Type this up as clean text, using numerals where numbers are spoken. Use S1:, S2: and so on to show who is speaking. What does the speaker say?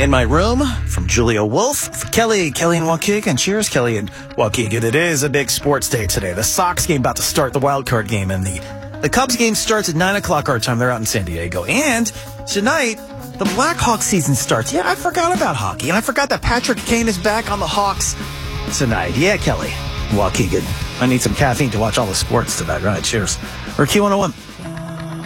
S1: In my room, from Julia Wolf, Kelly and Waukegan. Cheers, Kelly and Waukegan. It is a big sports day today. The Sox game about to start, the wild card game, and the Cubs game starts at 9 o'clock our time. They're out in San Diego. And tonight, the Blackhawks season starts. Yeah, I forgot about hockey, and I forgot that Patrick Kane is back on the Hawks tonight. Yeah, Kelly, Waukegan. I need some caffeine to watch all the sports tonight, right? Cheers. Or Q101.